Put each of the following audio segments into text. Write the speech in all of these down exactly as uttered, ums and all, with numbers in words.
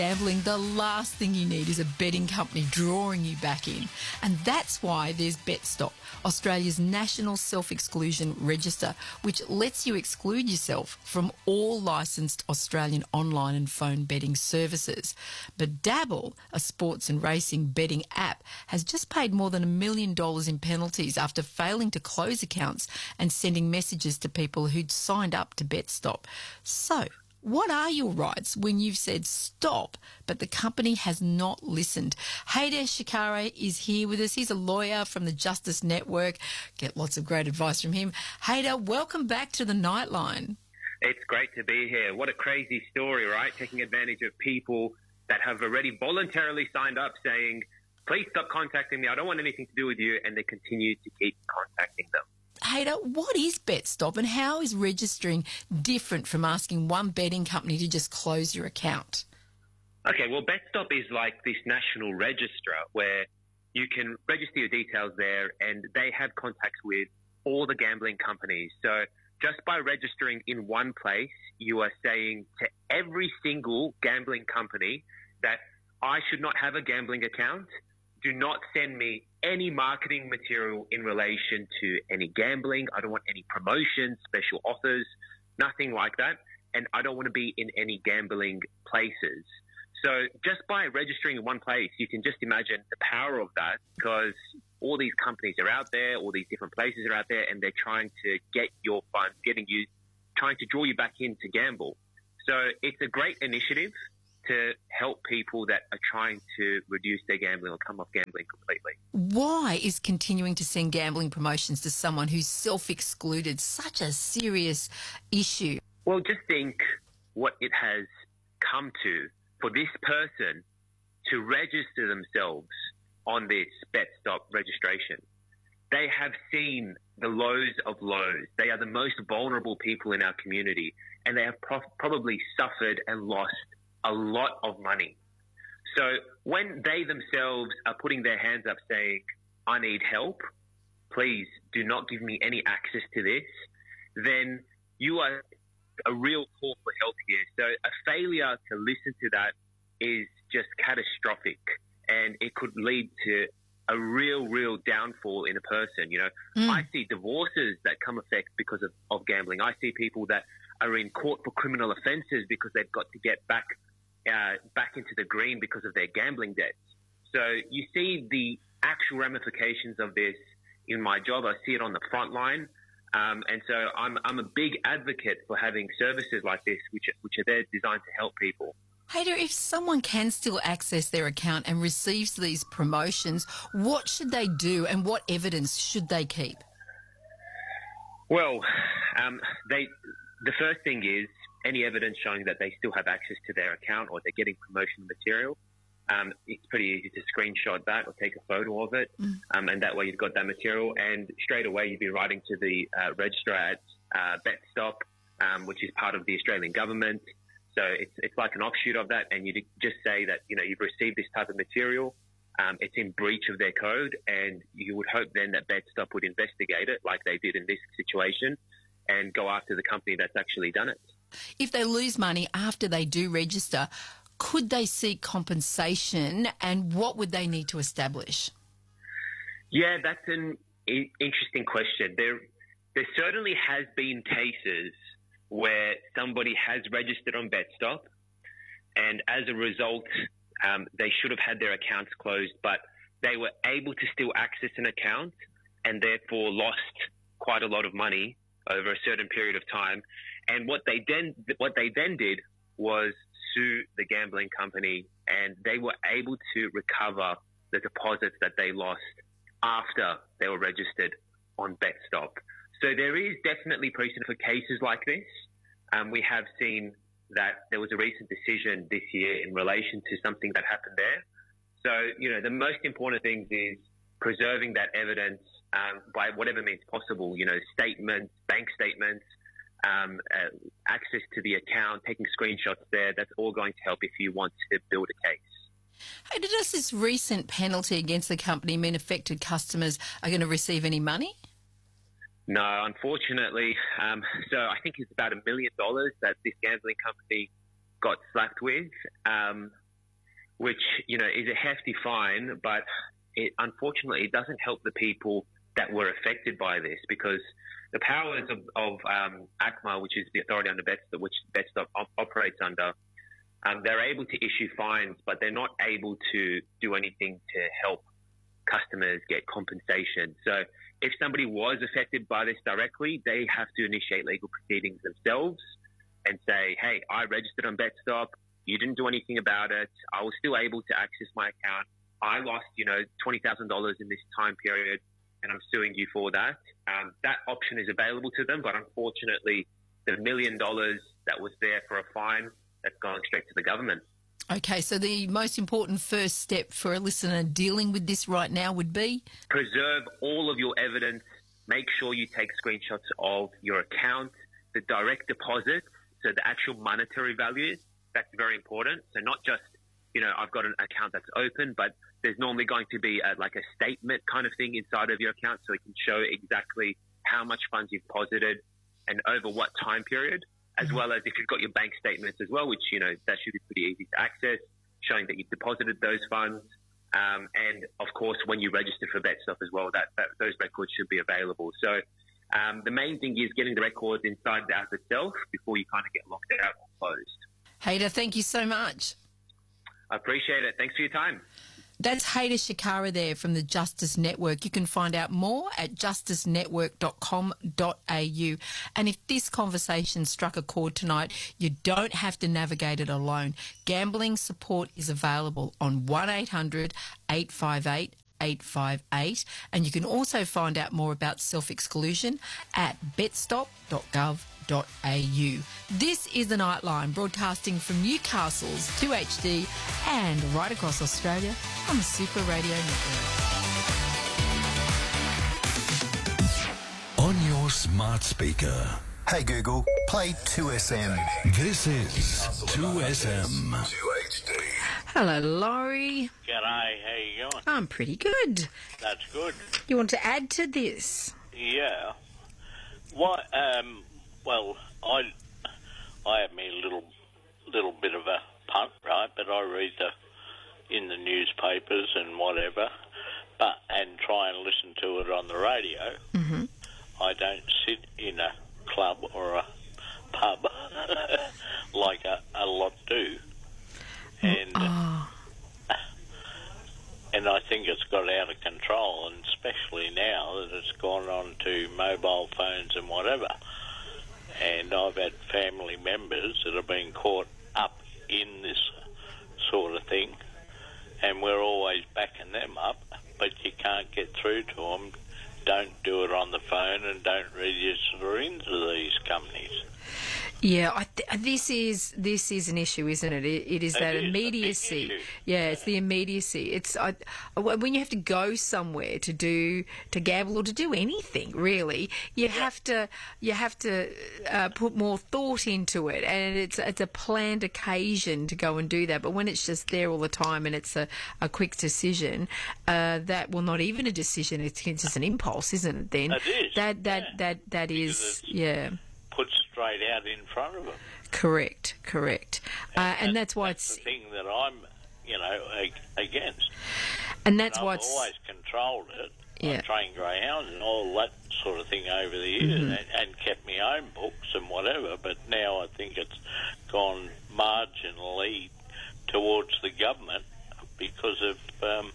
Gambling, the last thing you need is a betting company drawing you back in. And that's why there's BetStop, Australia's national self-exclusion register, which lets you exclude yourself from all licensed Australian online and phone betting services. But Dabble, a sports and racing betting app, has just paid more than a million dollars in penalties after failing to close accounts and sending messages to people who'd signed up to BetStop. So, what are your rights when you've said stop, but the company has not listened? Haider Shikare is here with us. He's a lawyer from the Justice Network. Get lots of great advice from him. Haider, welcome back to the Nightline. It's great to be here. What a crazy story, right? Taking advantage of people that have already voluntarily signed up saying, please stop contacting me. I don't want anything to do with you. And they continue to keep contacting them. Haider, what is BetStop and how is registering different from asking one betting company to just close your account? Okay, well, BetStop is like this national register where you can register your details there and they have contacts with all the gambling companies. So just by registering in one place, you are saying to every single gambling company that I should not have a gambling account. Do not send me any marketing material in relation to any gambling. I don't want any promotions, special offers, nothing like that. And I don't want to be in any gambling places. So just by registering in one place, you can just imagine the power of that because all these companies are out there, all these different places are out there, and they're trying to get your funds, getting you, trying to draw you back in to gamble. So it's a great initiative to help people that are trying to reduce their gambling or come off gambling completely. Why is continuing to send gambling promotions to someone who's self-excluded such a serious issue? Well, just think what it has come to for this person to register themselves on this BetStop registration. They have seen the lows of lows. They are the most vulnerable people in our community, and they have pro- probably suffered and lost a lot of money. So when they themselves are putting their hands up saying, I need help, please do not give me any access to this, then you are a real call for help here. So a failure to listen to that is just catastrophic and it could lead to a real, real downfall in a person. You know, mm. I see divorces that come effect because of, of gambling. I see people that are in court for criminal offences because they've got to get back Uh, back into the green because of their gambling debts. So you see the actual ramifications of this in my job. I see it on the front line. Um, and so I'm, I'm a big advocate for having services like this, which, which are there designed to help people. Haider, if someone can still access their account and receives these promotions, what should they do and what evidence should they keep? Well, um, they, the first thing is, any evidence showing that they still have access to their account or they're getting promotional material, um, it's pretty easy to screenshot that or take a photo of it, mm. um, and that way you've got that material. And straight away you'd be writing to the uh, registrar at uh, BetStop, um, which is part of the Australian government. So it's it's like an offshoot of that, and you just say that you know you've received this type of material. Um, it's in breach of their code, and you would hope then that BetStop would investigate it, like they did in this situation, and go after the company that's actually done it. If they lose money after they do register, could they seek compensation and what would they need to establish? Yeah, that's an i- interesting question. There, there certainly has been cases where somebody has registered on BetStop and as a result, um, they should have had their accounts closed, but they were able to still access an account and therefore lost quite a lot of money over a certain period of time. And what they then what they then did was sue the gambling company, and they were able to recover the deposits that they lost after they were registered on BetStop. So there is definitely precedent for cases like this. Um, we have seen that there was a recent decision this year in relation to something that happened there. So, you know, the most important thing is preserving that evidence um, by whatever means possible, you know, statements, bank statements, Um, uh, access to the account, taking screenshots there, that's all going to help if you want to build a case. Hey, does this recent penalty against the company mean affected customers are going to receive any money? No, unfortunately. Um, so I think it's about a million dollars that this gambling company got slapped with. Um, which, you know, is a hefty fine, but it, unfortunately, it doesn't help the people that were affected by this, because the powers of, of um, ACMA, which is the authority under BetStop, which BetStop op- operates under, um, they're able to issue fines, but they're not able to do anything to help customers get compensation. So if somebody was affected by this directly, they have to initiate legal proceedings themselves and say, hey, I registered on BetStop. You didn't do anything about it. I was still able to access my account. I lost, you know, twenty thousand dollars in this time period, and I'm suing you for that. Um, that option is available to them, but unfortunately, the million dollars that was there for a fine, that's going straight to the government. Okay, so the most important first step for a listener dealing with this right now would be? Preserve all of your evidence. Make sure you take screenshots of your account, the direct deposit, so the actual monetary value. That's very important. So not just, you know, I've got an account that's open, but there's normally going to be a, like a statement kind of thing inside of your account, so it can show exactly how much funds you've deposited and over what time period, as mm-hmm. well as if you've got your bank statements as well, which, you know, that should be pretty easy to access, showing that you've deposited those funds. Um, and, of course, when you register for BetStop as well, that, that those records should be available. So um, the main thing is getting the records inside the app itself before you kind of get locked out or closed. Haider, thank you so much. I appreciate it. Thanks for your time. That's Haider Shikara there from the Justice Network. You can find out more at justice network dot com dot a u. And if this conversation struck a chord tonight, you don't have to navigate it alone. Gambling support is available on one eight hundred eight five eight eight five eight. And you can also find out more about self-exclusion at bet stop dot gov dot a u. This is the Nightline, broadcasting from Newcastle's two H D and right across Australia on the Super Radio Network. On your smart speaker. Hey Google, play two S M. This is two S M. two H D. Hello, Laurie. G'day, how you going? I'm pretty good. That's good. You want to add to this? Yeah. What? Um. Well, I I have me little little bit of a punt, right? But I read the in the newspapers and whatever, but and try and listen to it on the radio. Mm-hmm. I don't sit in a club or a pub like a, a lot do, and Oh. and I think it's got out of control, and especially now that it's gone on to mobile phones and whatever. And I've had family members that have been caught up in this sort of thing, and we're always backing them up, but you can't get through to them. Don't do it on the phone and don't register into these companies. Yeah, I th- this is this is an issue, isn't it? It, it is It that is a big immediacy. issue. Yeah, it's the immediacy. It's I, when you have to go somewhere to do to gamble or to do anything really, you have to you have to uh, put more thought into it, and it's it's a planned occasion to go and do that. But when it's just there all the time and it's a, a quick decision, uh, that well, not even a decision. It's just an impulse, isn't it? Then It is, that that yeah. that that Because is it's- yeah. Put straight out in front of them. Correct, correct. Uh, and that's why that's it's... the thing that I'm, you know, ag- against. And that's And why I've it's... always controlled it. Yeah. I trained greyhounds and all that sort of thing over the years, Mm-hmm. and, and kept my own books and whatever, but now I think it's gone marginally towards the government because of, um,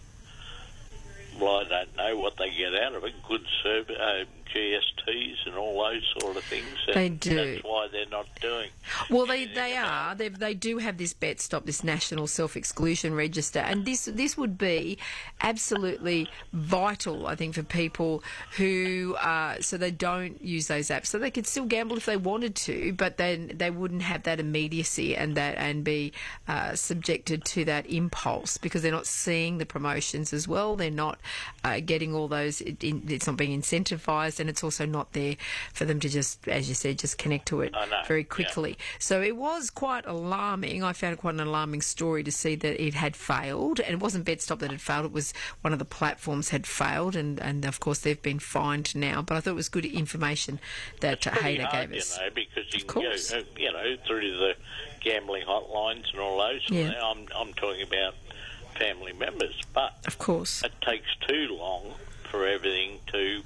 well, I don't know what they get out of it, good serv- uh, G S Ts and all those sort of things. And They do. That's why they're not doing. Well, they, anything they about are. They they do have this BetStop, this National Self-Exclusion Register, and this this would be absolutely vital, I think, for people who uh, so they don't use those apps, so they could still gamble if they wanted to, but then they wouldn't have that immediacy and that and be uh, subjected to that impulse because they're not seeing the promotions as well. They're not uh, getting all those. It, it's not being incentivised, and it's also not there for them to just, as you said, just connect to it I know, very yeah. quickly. So it was quite alarming. I found it quite an alarming story to see that it had failed. And it wasn't BetStop that had failed. It was one of the platforms had failed. And, and of course, they've been fined now. But I thought it was good information that uh, Pretty Haider hard, gave us. You know, because you Of can course. go, uh, you know, through the gambling hotlines and all those. Yeah. I'm, I'm talking about family members, but Of course. it takes too long for everything to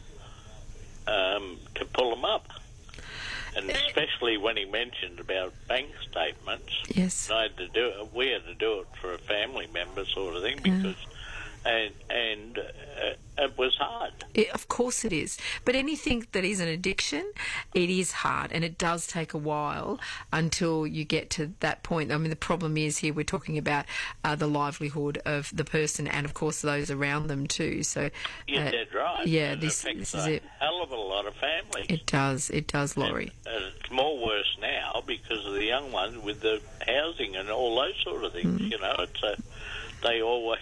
um, to pull them up. And especially when he mentioned about bank statements, Yes. I had to do it, we had to do it for a family member sort of thing because, and and uh, it was hard. It, of course it is. But anything that is an addiction, it is hard, and it does take a while until you get to that point. I mean, the problem is here we're talking about uh, the livelihood of the person and, of course, those around them too. So, You're uh, dead right. yeah, It this, affects this is a it. hell of a lot of families. It does. It does, Laurie. And it's more worse now because of the young ones with the housing and all those sort of things. Mm-hmm. You know, it's a, they always.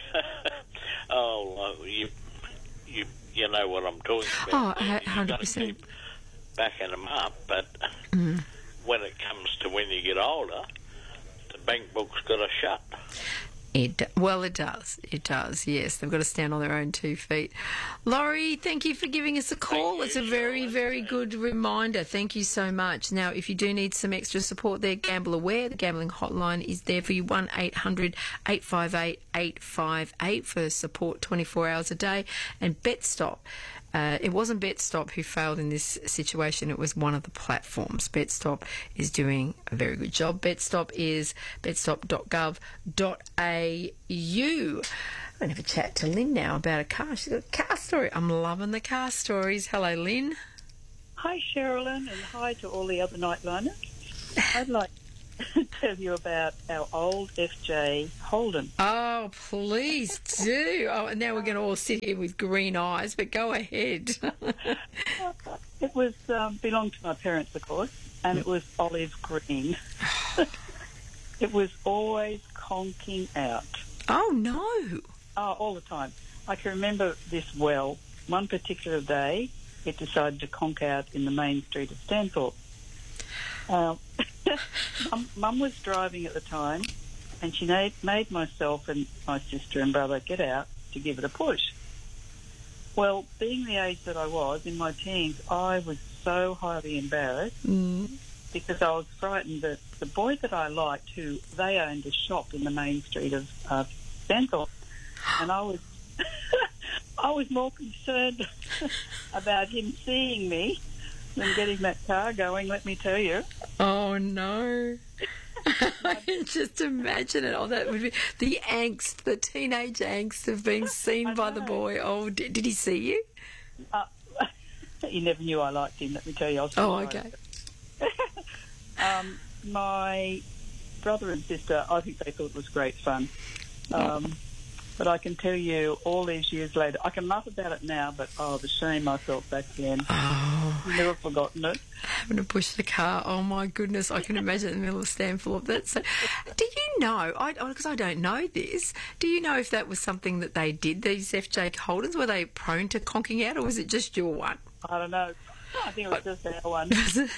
oh, uh, you, you, you know what I'm talking about. Oh, You've hundred got to percent. keep backing them up, but Mm. when it comes to when you get older, the bank book's got to shut. It well, it does. It does. Yes, they've got to stand on their own two feet. Laurie, thank you for giving us a call. you, It's a very, Charlotte. very good reminder. Thank you so much. Now, if you do need some extra support there, Gamble Aware, the gambling hotline is there for you. one eight hundred eight five eight eight five eight for support twenty-four hours a day. And BetStop. Uh, it wasn't BetStop who failed in this situation. It was one of the platforms. BetStop is doing a very good job. BetStop is betstop dot gov dot a u. I'm going to have a chat to Lynn now about a car. She's got a car story. I'm loving the car stories. Hello, Lynn. Hi, Sherilyn, and hi to all the other nightliners. I'd like to tell you about our old F J Holden. Oh, please do. Oh, and now we're going to all sit here with green eyes, but go ahead. It was um, belonged to my parents, of course, and it was olive green. It was always conking out. Oh, no. Oh, all the time. I can remember this well. One particular day, it decided to conk out in the main street of Stanthorpe. Um, Mum, Mum was driving at the time, and she made, made myself and my sister and brother get out to give it a push. Well, being the age that I was, in my teens, I was so highly embarrassed Mm. because I was frightened that the boy that I liked, who they owned a shop in the main street of uh, Stanthorpe, and I was I was more concerned about him seeing me than getting that car going, let me tell you. Oh, no. I can just imagine it. Oh, that would be the angst, the teenage angst of being seen I by the know. boy. Oh, did, did he see you? Uh, he never knew I liked him, let me tell you. I was Oh, surprised. okay. Um, my brother and sister, I think they thought it was great fun. Um, but I can tell you, all these years later, I can laugh about it now, but oh, the shame I felt back then. Oh, Never forgotten it. having to push the car. Oh, my goodness. I can imagine in the middle of Stanford of that. So, do you know, because I, I don't know this, do you know if that was something that they did, these F J Holdens? Were they prone to conking out, or was it just your one? I don't know. I think it was just our one.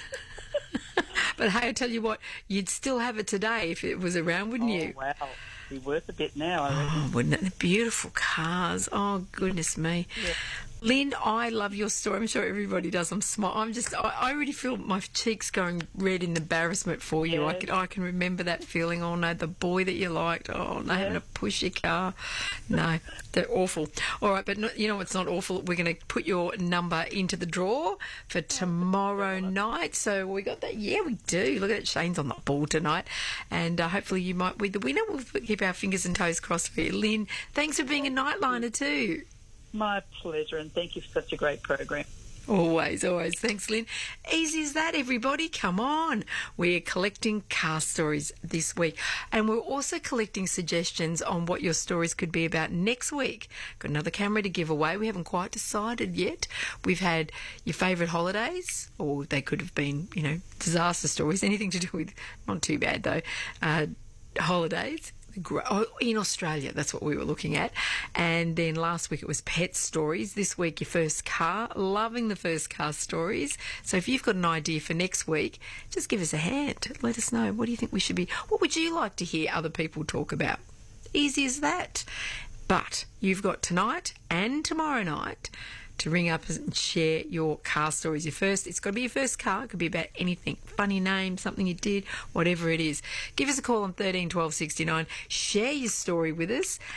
But hey, I tell you what, you'd still have it today if it was around, wouldn't you? Oh, wow. Be worth a bit now, I reckon. Oh, wouldn't it? Beautiful cars. Oh, goodness me. Yeah. Lynn, I love your story. I'm sure everybody does. I'm smart. I'm just, I, I really feel my cheeks going red in embarrassment for you. I Yes. can, I can remember that feeling. Oh, no, the boy that you liked. Oh, no, having to push your car. No, they're awful. All right, but no, you know what's not awful? We're going to put your number into the draw for tomorrow night. So we got that. Yeah, we do. Look at it. Shane's on the ball tonight. And uh, hopefully you might be the winner. We'll keep our fingers and toes crossed for you. Lynn, thanks for being a nightliner too. My pleasure, and thank you for such a great program. Always, always. Thanks, Lynn. Easy as that, everybody. Come on. We're collecting car stories this week. And we're also collecting suggestions on what your stories could be about next week. Got another camera to give away. We haven't quite decided yet. We've had your favourite holidays, or they could have been, you know, disaster stories. Anything to do with, not too bad though, uh, holidays. Oh, in Australia, that's what we were looking at. And then last week it was pet stories. This week your first car. Loving the first car stories. So if you've got an idea for next week, just give us a hand. Let us know. What do you think we should be... What would you like to hear other people talk about? Easy as that. But you've got tonight and tomorrow night to ring up and share your car stories. Your first, it's got to be your first car. It could be about anything. Funny name, something you did, whatever it is. Give us a call on thirteen twelve sixty-nine. Share your story with us.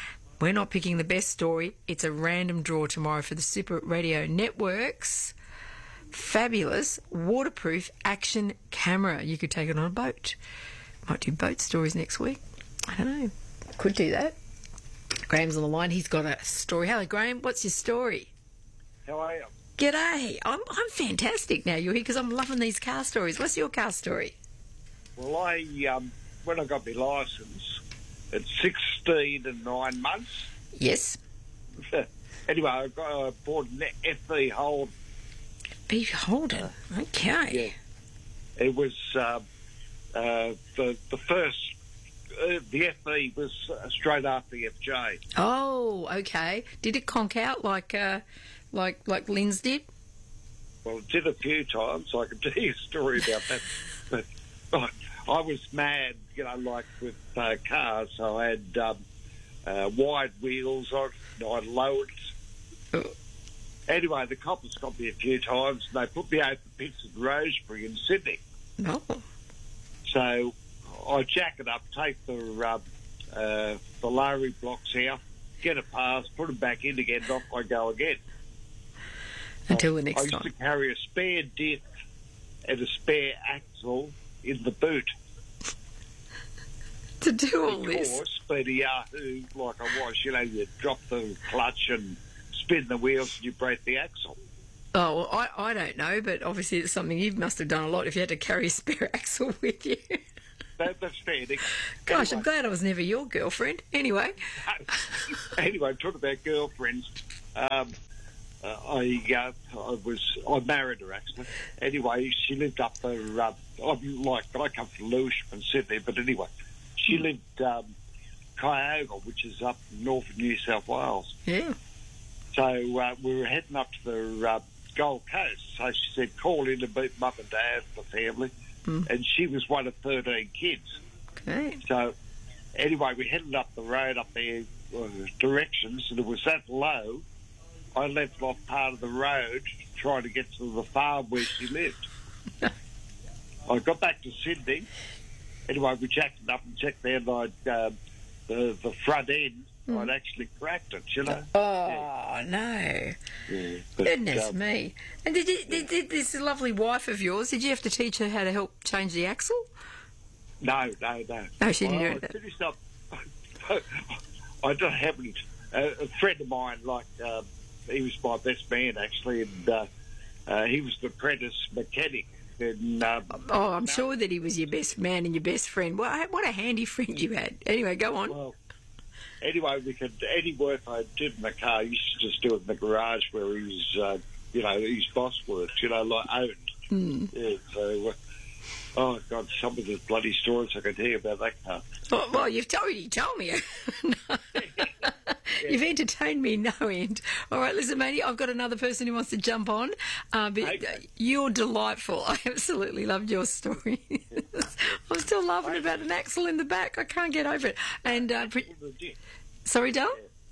We're not picking the best story. It's a random draw tomorrow for the Super Radio Network's fabulous waterproof action camera. You could take it on a boat. Might do boat stories next week. I don't know. Could do that. Graham's on the line. He's got a story. Hello, Graham. What's your story? How are you? G'day. I'm I'm fantastic now. You're here because I'm loving these car stories. What's your car story? Well, I um, when I got my licence at sixteen and nine months. Yes. Anyway, I got I bought an F E Holden. Beef Holden. Okay. Yeah. It was uh, uh, the the first. Uh, the F E was uh, straight after the F J. Oh, okay. Did it conk out like uh, like like Lynn's did? Well, it did a few times. I can tell you a story about that. But I, I was mad, you know, like with uh, cars. So I had um, uh, wide wheels on it. I lowered. Oh. Anyway, the coppers got me a few times, and they put me over the pits at Rosebery in Sydney. Oh. So I jack it up, take the uh, uh, the lorry blocks out, get it past, put them back in again, and off I go again. Until the next I used time. to carry a spare diff and a spare axle in the boot. To do all Because, this. being a yahoo like I was, you know, you drop the clutch and spin the wheels and you break the axle. Oh, well, I, I don't know, but obviously it's something you must have done a lot if you had to carry a spare axle with you. That, that's fair. Gosh, anyway, I'm glad I was never your girlfriend. Anyway. anyway, talking about girlfriends, um, uh, I uh, I was I married her actually. Anyway, she lived up there. Uh, I'm like I come from Lewisham in Sydney, but anyway, she lived um, Cuyahoga, which is up north of New South Wales. Yeah. So uh, we were heading up to the uh, Gold Coast. So she said, call in to meet mum and dad, the family. Mm. And she was one of thirteen kids. Okay. So anyway, we headed up the road up there, uh, directions, and it was that low, I left off part of the road trying to get to the farm where she lived. I got back to Sydney. Anyway, we jacked it up and checked there, and I'd, uh, the, the front end, mm. I'd actually cracked it, you know. Oh, yeah. no. Yeah, but, Goodness um, me. And did, you, did, did this lovely wife of yours, did you have to teach her how to help change the axle? No, no, no. No, she didn't well, do I that. finished up. I don't have any. Uh, a friend of mine, like, uh, he was my best man, actually, and uh, uh, he was the apprentice mechanic. And, um, oh, I'm no, sure that he was your best man and your best friend. What, what a handy friend you had. Anyway, go on. Well, anyway, we could, any work I did in the car, I used to just do it in the garage where he was, uh, you know, his boss worked, you know, like owned. Mm. Yeah, so, uh, oh, God, some of the bloody stories I can tell you about that car. Oh, well, you've already told me. No. You've entertained me no end. All right, listen, matey, I've got another person who wants to jump on. Uh, but Okay. You're delightful. I absolutely loved your story. I'm still laughing about an axle in the back. I can't get over it. And uh, pre- sorry, Dale?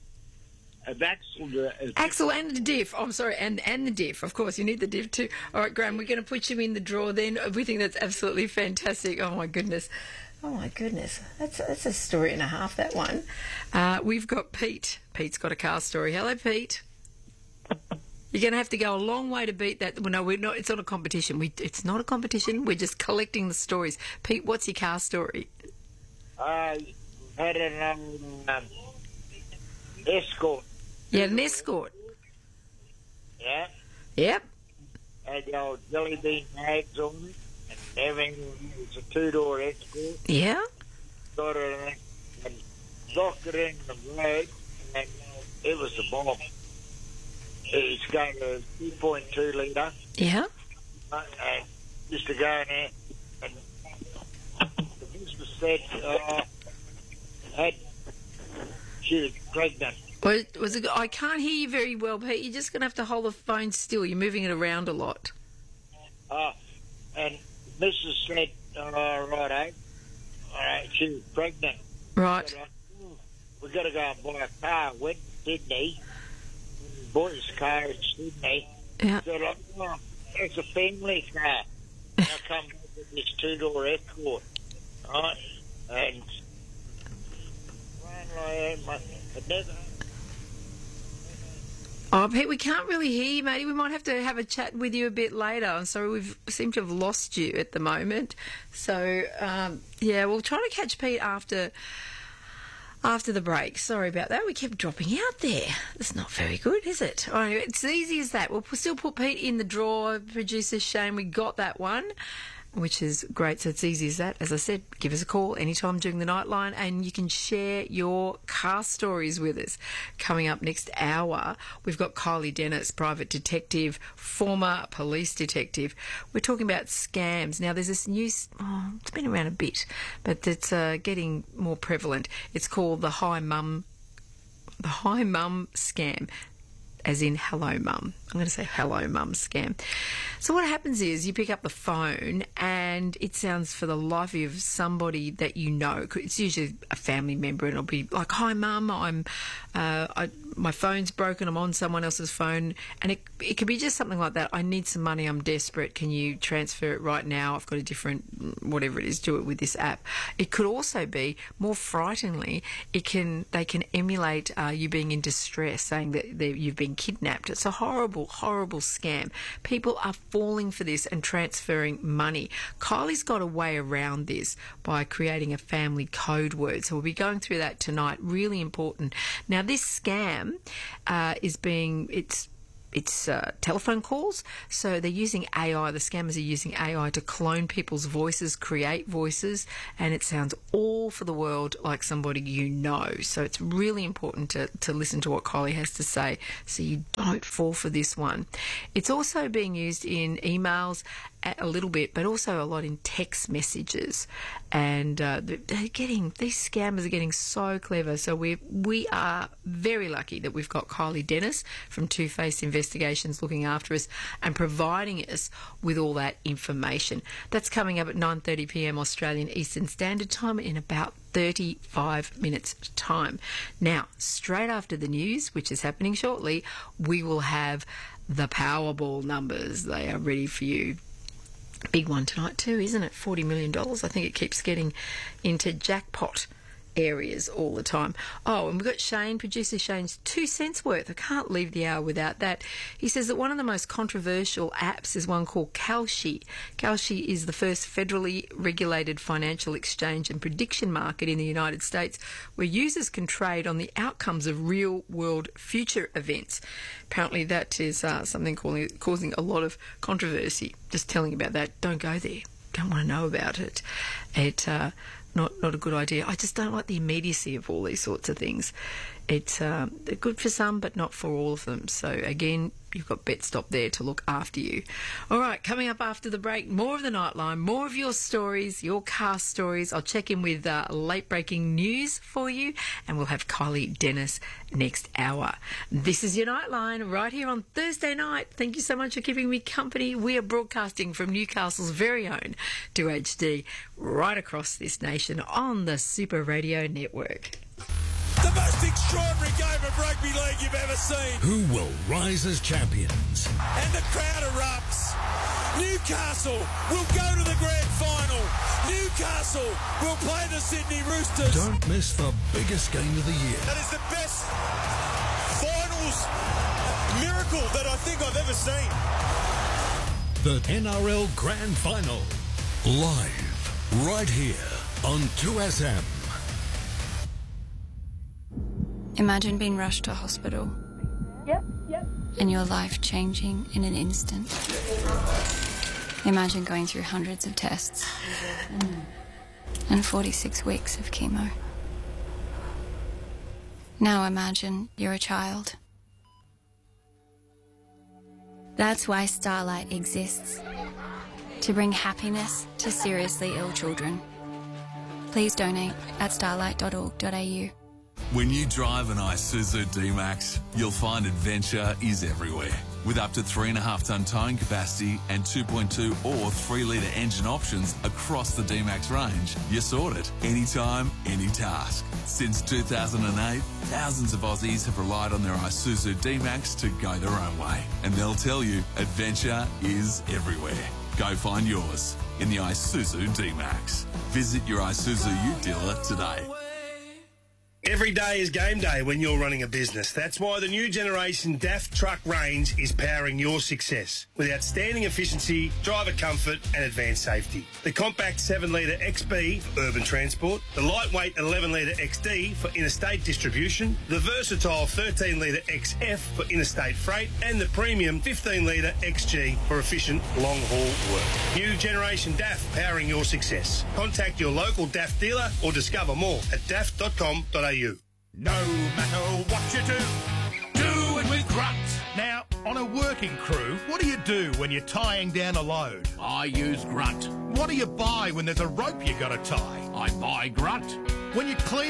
An axle. Uh, Axle and the diff. Oh, I'm sorry, and and the diff. Of course, you need the diff too. All right, Graham, we're going to put you in the draw then. We think that's absolutely fantastic. Oh, my goodness. Oh, my goodness. That's, that's a story and a half, that one. Uh, we've got Pete. Pete's got a car story. Hello, Pete. You're going to have to go a long way to beat that. Well, no, we're not. It's not a competition. We, it's not a competition. We're just collecting the stories. Pete, what's your car story? I had an um, Escort. You had an Escort? Yeah. Yep. Had the old jelly bean bags on it and everything. It was a two-door Escort. Yeah? Got it and locked it in the road, and it was a bomb. It's going to two point two litre. Yeah? And used to go in there, and the business said, uh, had, she was pregnant. Was, was it, I can't hear you very well, Pete. You're just going to have to hold the phone still. You're moving it around a lot. Uh, and Missus said, oh, righto, all right, she was pregnant. Right. Said, oh, we got to go and buy a car. Went to Sydney, bought this car in Sydney. Yeah. Said, oh, it's a family car. I come back with this two-door Escort, right? And ran I am. I, I never... Oh, Pete, we can't really hear you, matey. We might have to have a chat with you a bit later. I'm sorry, we seem to have lost you at the moment. So, um, yeah, we'll try to catch Pete after after the break. Sorry about that. We kept dropping out there. That's not very good, is it? Oh, anyway, it's as easy as that. We'll still put Pete in the drawer. Producer Shane, we got that one, which is great. So it's easy as that. As I said, give us a call anytime during the Nightline and you can share your car stories with us. Coming up next hour, we've got Kylie Dennis, private detective, former police detective. We're talking about scams. Now, there's this news, oh, it's been around a bit, but it's uh, getting more prevalent. It's called the Hi Mum, the Hi Mum scam. As in hello mum. I'm going to say hello mum scam. So what happens is you pick up the phone and it sounds for the life of somebody that you know. It's usually a family member and it'll be like, hi mum, I'm, uh, I, my phone's broken, I'm on someone else's phone. And it, it could be just something like that. I need some money, I'm desperate. Can you transfer it right now? I've got a different, whatever it is, do it with this app. It could also be, more frighteningly, it can they can emulate uh, you being in distress, saying that that you've been kidnapped. It's a horrible, horrible scam. People are falling for this and transferring money. Kylie's got a way around this by creating a family code word. So we'll be going through that tonight. Really important. Now, this scam uh, is being, it's It's uh, telephone calls. So they're using A I, the scammers are using A I to clone people's voices, create voices, and it sounds all for the world like somebody you know. So it's really important to, to listen to what Kylie has to say so you don't fall for this one. It's also being used in emails a little bit, but also a lot in text messages. And uh, they're getting, these scammers are getting so clever. So we we are very lucky that we've got Kylie Dennis from Two Face Investigations looking after us and providing us with all that information. That's coming up at nine thirty p m Australian Eastern Standard Time in about thirty-five minutes time. Now, straight after the news, which is happening shortly, we will have the Powerball numbers. They are ready for you. Big one tonight too, isn't it? forty million dollars. I think it keeps getting into jackpot areas all the time. Oh, and we've got Shane, producer Shane's two cents worth. I can't leave the hour without that. He says that one of the most controversial apps is one called Kalshi. Kalshi is the first federally regulated financial exchange and prediction market in the United States where users can trade on the outcomes of real-world future events. Apparently that is uh, something causing, causing a lot of controversy. Just telling you about that. Don't go there. Don't want to know about it. It... Uh, Not not a good idea. I just don't like the immediacy of all these sorts of things. It's um, they're good for some, but not for all of them. So, again, you've got BetStop there to look after you. All right, coming up after the break, more of the Nightline, more of your stories, your car stories. I'll check in with uh, late-breaking news for you, and we'll have Kylie Dennis next hour. This is your Nightline right here on Thursday night. Thank you so much for keeping me company. We are broadcasting from Newcastle's very own two H D right across this nation on the Super Radio Network. The most extraordinary game of rugby league you've ever seen. Who will rise as champions? And the crowd erupts. Newcastle will go to the grand final. Newcastle will play the Sydney Roosters. Don't miss the biggest game of the year. That is the best finals miracle that I think I've ever seen. The N R L Grand Final. Live right here on two S M. Imagine being rushed to hospital. Yep, yep. And your life changing in an instant. Imagine going through hundreds of tests and forty-six weeks of chemo. Now imagine you're a child. That's why Starlight exists. To bring happiness to seriously ill children. Please donate at starlight dot org dot a u. When you drive an Isuzu D-Max, you'll find adventure is everywhere. With up to three point five tonne towing capacity and two point two or three litre engine options across the D-Max range, you're sorted. Anytime, any task. Since two thousand eight, thousands of Aussies have relied on their Isuzu D-Max to go their own way. And they'll tell you, adventure is everywhere. Go find yours in the Isuzu D-Max. Visit your Isuzu Ute dealer today. Every day is game day when you're running a business. That's why the new generation D A F truck range is powering your success with outstanding efficiency, driver comfort and advanced safety. The compact seven litre X B for urban transport, the lightweight eleven litre X D for interstate distribution, the versatile thirteen litre X F for interstate freight and the premium fifteen litre X G for efficient long-haul work. New generation D A F powering your success. Contact your local D A F dealer or discover more at d a f dot com dot a u. No matter what you do, do it with Grunt. Now, on a working crew, what do you do when you're tying down a load? I use Grunt. What do you buy when there's a rope you got to tie? I buy Grunt. When you're cleaning